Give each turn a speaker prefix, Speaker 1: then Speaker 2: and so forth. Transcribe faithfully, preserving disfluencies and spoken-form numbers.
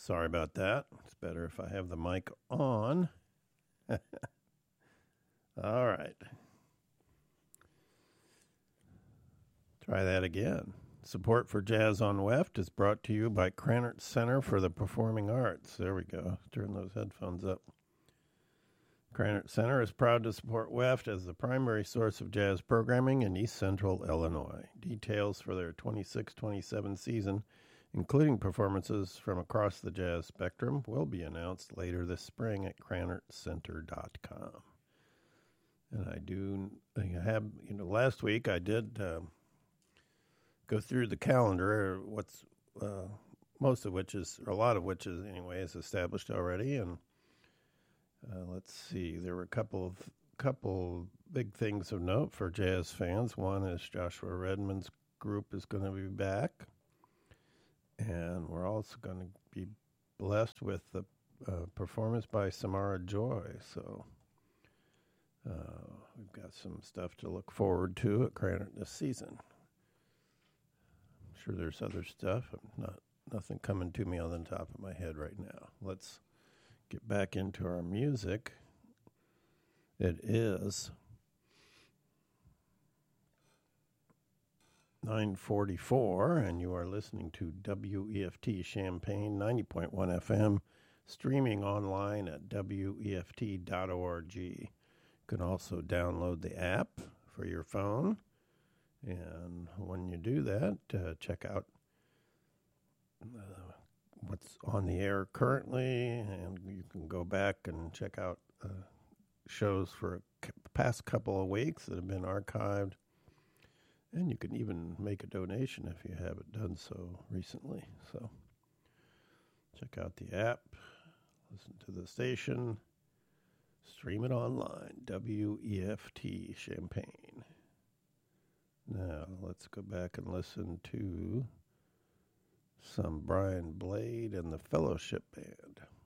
Speaker 1: Sorry about that. It's better if I have the mic on. All right. Try that again. Support for Jazz on W E F T is brought to you by Krannert Center for the Performing Arts. There we go. Turn those headphones up. Krannert Center is proud to support W E F T as the primary source of jazz programming in East Central Illinois. Details for their twenty-six twenty-seven season, including performances from across the jazz spectrum, will be announced later this spring at krannert center dot com. And I do I have, you know, last week I did uh, go through the calendar, what's uh, most of which is, or a lot of which is anyway, is established already. And uh, let's see, there were a couple of couple big things of note for jazz fans. One is Joshua Redman's group is going to be back. And we're also going to be blessed with the uh, performance by Samara Joy. So uh, we've got some stuff to look forward to at Krannert this season. I'm sure there's other stuff. I'm not nothing coming to me on the top of my head right now. Let's get back into our music. It is nine forty-four, and you are listening to W E F T Champaign ninety point one F M, streaming online at W E F T dot org. You can also download the app for your phone, and when you do that, uh, check out uh, what's on the air currently, and you can go back and check out uh, shows for the past couple of weeks that have been archived. And you can even make a donation if you haven't done so recently. So check out the app, listen to the station, stream it online, W E F T Champaign. Now let's go back and listen to some Brian Blade and the Fellowship Band.